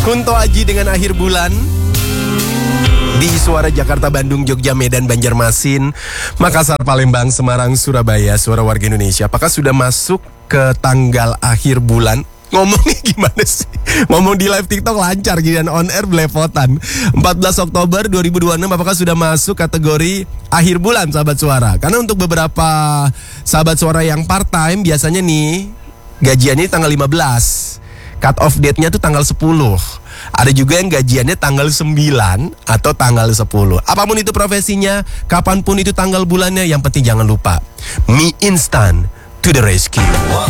Kunto Aji dengan Akhir Bulan di Suara Jakarta, Bandung, Jogja, Medan, Banjarmasin, Makassar, Palembang, Semarang, Surabaya. Suara warga Indonesia. Apakah sudah masuk ke tanggal akhir bulan? Ngomongnya gimana sih? Ngomong di live TikTok lancar gini dan on air belepotan. 14 Oktober 2026, apakah sudah masuk kategori akhir bulan sahabat suara? Karena untuk beberapa sahabat suara yang part time biasanya nih gajiannya tanggal 15. Cut off date-nya tuh tanggal 10. Ada juga yang gajiannya tanggal 9 atau tanggal 10. Apapun itu profesinya, kapanpun itu tanggal bulannya, yang penting jangan lupa mie instan to the rescue.